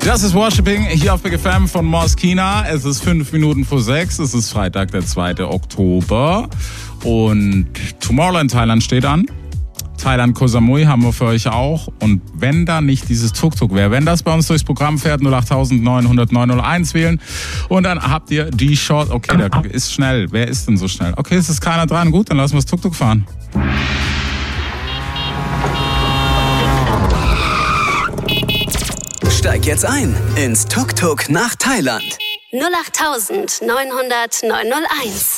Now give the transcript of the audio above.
Das ist Worshipping hier auf Big FM von Moskina. Es ist 5 Minuten vor 6. Es ist Freitag, der 2. Oktober. Und Tomorrowland Thailand steht an. Thailand Koh Samui haben wir für euch auch. Und wenn da nicht dieses Tuk-Tuk wäre, wenn das bei uns durchs Programm fährt, 08900 901 wählen. Und dann habt ihr die Chance. Okay, der ist schnell. Wer ist denn so schnell? Okay, es ist keiner dran. Gut, dann lassen wir das Tuk-Tuk fahren. Steig jetzt ein ins Tuk-Tuk nach Thailand. 08900 901.